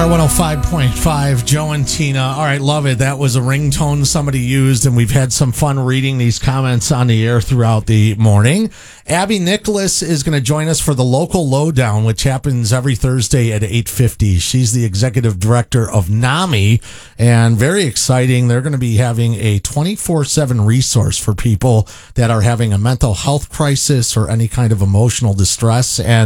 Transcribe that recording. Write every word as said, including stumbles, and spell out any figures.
one oh five point five, Joe and Tina. All right, love it. That was a ringtone somebody used, and we've had some fun reading these comments on the air throughout the morning. Abby Nicholas is going to join us for the local lowdown, which happens every Thursday at eight fifty. She's the executive director of NAMI, and very exciting. They're going to be having a twenty-four seven resource for people that are having a mental health crisis or any kind of emotional distress. And